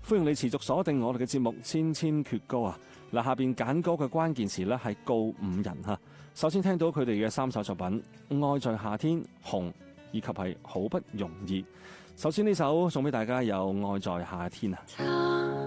歡迎你持續鎖定我哋嘅節目《千千闕歌》啊！嗱，下邊揀歌嘅關鍵詞呢係告五人嚇。首先聽到佢哋嘅3首作品《愛在夏天》、《紅》以及係《好不容易》。首先呢首送俾大家有《愛在夏天》啊。